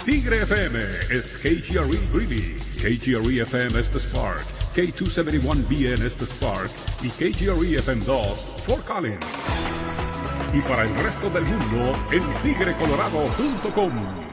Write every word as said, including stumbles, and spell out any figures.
Tigre F M is K G R E Greeley, K G R E F M es the Spark, K two seventy-one B N es the Spark y K G R E F M dos Fort Collins. Y para el resto del mundo en tigre colorado punto com.